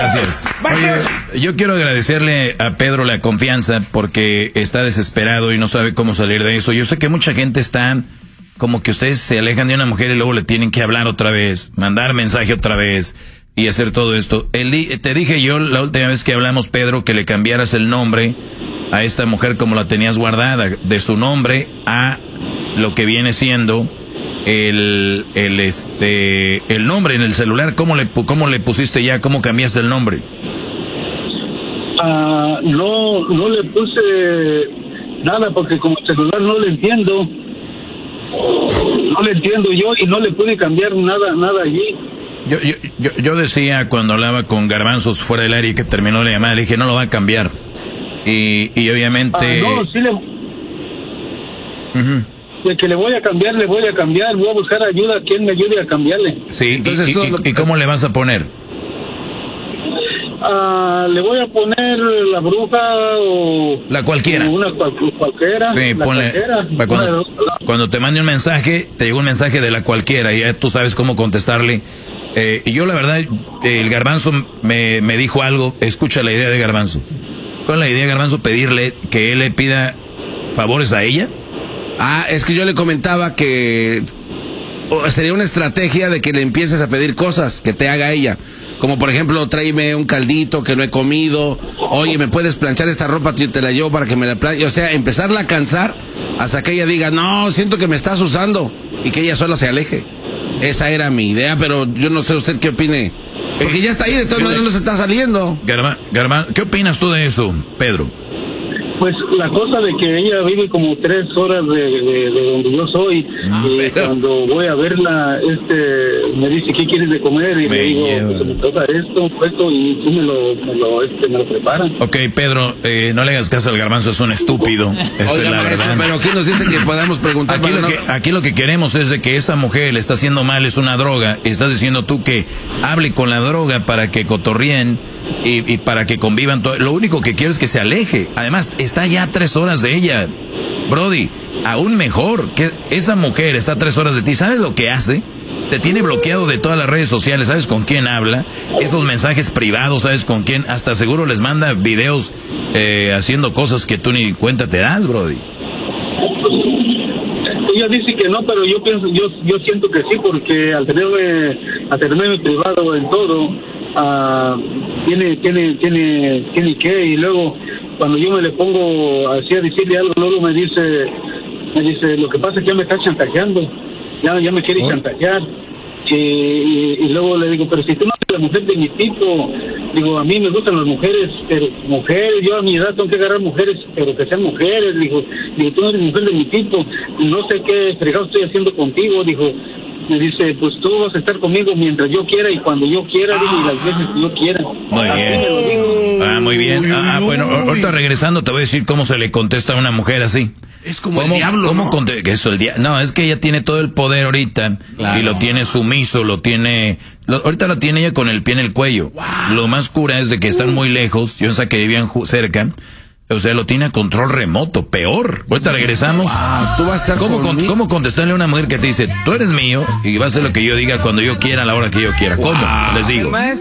Gracias. Oye, yo quiero agradecerle a Pedro la confianza porque está desesperado y no sabe cómo salir de eso. Yo sé que mucha gente está como que ustedes se alejan de una mujer y luego le tienen que hablar otra vez, mandar mensaje otra vez y hacer todo esto. Te dije yo la última vez que hablamos, Pedro, que le cambiaras el nombre a esta mujer como la tenías guardada, de su nombre a lo que viene siendo el nombre en el celular. ¿Cómo le pusiste ya? ¿Cómo cambiaste el nombre? No le puse nada porque como el celular no le entiendo yo y no le pude cambiar nada allí. Yo decía cuando hablaba con Garbanzos fuera del aire que terminó la llamada, le dije no lo va a cambiar y obviamente no, sí de que le voy a cambiar, voy a buscar ayuda, quien me ayude a cambiarle. Sí, entonces ¿y cómo le vas a poner? Le voy a poner la bruja o la cualquiera. Una cualquiera. Sí, ponle. Cuando te mande un mensaje, te llegó un mensaje de la cualquiera y ya tú sabes cómo contestarle. Y yo la verdad, el Garbanzo me dijo algo. Escucha la idea de Garbanzo. ¿Cuál es la idea de Garbanzo? Pedirle que él le pida favores a ella. Es que yo le comentaba que sería una estrategia de que le empieces a pedir cosas que te haga ella. Como por ejemplo, tráeme un caldito que no he comido. Oye, ¿me puedes planchar esta ropa? Yo te la llevo para que me la planche. O sea, empezarla a cansar hasta que ella diga, no, siento que me estás usando. Y que ella sola se aleje. Esa era mi idea, pero yo no sé usted qué opine. Porque ya está ahí, de todas maneras no se está saliendo. ¿Qué opinas tú de eso, Pedro? Pues la cosa de que ella vive como 3 horas de donde yo soy y cuando voy a verla, me dice ¿qué quieres de comer? Y le digo, pues se me toca esto y tú me lo preparas. Ok, Pedro, no le hagas caso al Garbanzo, es un estúpido. Oiga, la verdad. Pero ¿quién nos dice que podamos preguntar? Aquí lo que queremos es de que esa mujer le está haciendo mal, es una droga. Estás diciendo tú que hable con la droga para que cotorríen y para que convivan. Lo único que quiero es que se aleje. Además, está ya a 3 horas de ella. Brody, aún mejor, que esa mujer está a 3 horas de ti. ¿Sabes lo que hace? Te tiene bloqueado de todas las redes sociales. ¿Sabes con quién habla? Esos mensajes privados, ¿sabes con quién? Hasta seguro les manda videos haciendo cosas que tú ni cuenta te das, Brody. Ella dice que no, pero yo siento que sí, porque al tenerme privado en todo, tiene que, y luego cuando yo me le pongo así a decirle algo, luego me dice lo que pasa es que ya me está chantajeando, ya me quiere chantajear, y luego le digo, pero si tú no eres la mujer de mi tipo, digo, a mí me gustan las mujeres, pero mujeres, yo a mi edad tengo que agarrar mujeres, pero que sean mujeres, digo, tú no eres mujer de mi tipo, no sé qué fregado estoy haciendo contigo, dijo. Me dice, pues tú vas a estar conmigo mientras yo quiera y cuando yo quiera, y las veces que yo quiera. Muy bien. Muy bien. Bueno, ahorita regresando te voy a decir cómo se le contesta a una mujer así. Es como el diablo, ¿no? No, es que ella tiene todo el poder ahorita, claro. Y lo tiene sumiso, ahorita lo tiene ella con el pie en el cuello. Wow. Lo más cura es de que están muy lejos, yo sé que vivían cerca. O sea, lo tiene a control remoto, peor. Ahorita regresamos. Wow, ¿tú vas a estar ¿Cómo contestarle a una mujer que te dice, tú eres mío y vas a hacer lo que yo diga cuando yo quiera, a la hora que yo quiera? ¿Cómo? Les digo.